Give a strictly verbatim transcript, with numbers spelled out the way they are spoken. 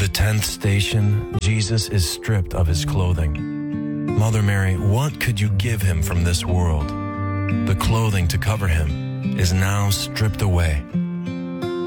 the tenth station, Jesus is stripped of his clothing. Mother Mary, what could you give him from this world? The clothing to cover him is now stripped away.